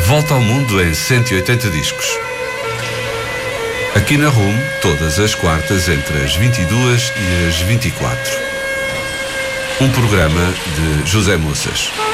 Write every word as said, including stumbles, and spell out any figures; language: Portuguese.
Volta ao mundo em cento e oitenta discos. Aqui na RUM, todas as quartas entre as vinte e duas e as vinte e quatro. Um programa de José Moças.